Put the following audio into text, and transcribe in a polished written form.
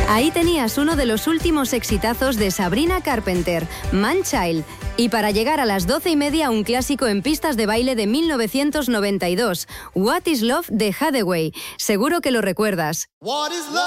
Ahí tenías uno de los últimos exitazos de Sabrina Carpenter, Man Child. Y para llegar a las 12:30, un clásico en pistas de baile de 1992, What is Love de Hathaway. Seguro que lo recuerdas. What is love?